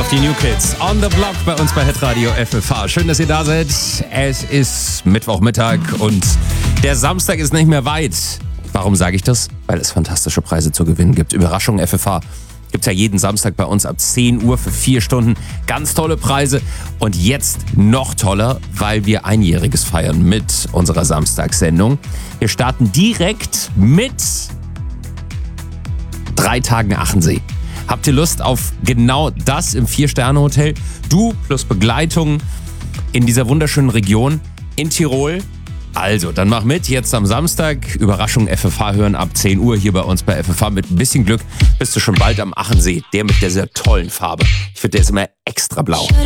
die New Kids on the Block bei uns bei Hitradio FFH. Schön, dass ihr da seid. Es ist Mittwochmittag und der Samstag ist nicht mehr weit. Warum sage ich das? Weil es fantastische Preise zu gewinnen gibt. Überraschung FFH gibt's ja jeden Samstag bei uns ab 10 Uhr für 4 Stunden. Ganz tolle Preise. Und jetzt noch toller, weil wir Einjähriges feiern mit unserer Samstagssendung. Wir starten direkt mit 3 Tagen Achensee. Habt ihr Lust auf genau das im 4-Sterne-Hotel? Du plus Begleitung in dieser wunderschönen Region in Tirol. Also, dann mach mit, jetzt am Samstag. Überraschung FFH hören ab 10 Uhr hier bei uns bei FFH. Mit ein bisschen Glück bist du schon bald am Achensee. Der mit dieser tollen Farbe. Ich finde, der ist immer extra blau.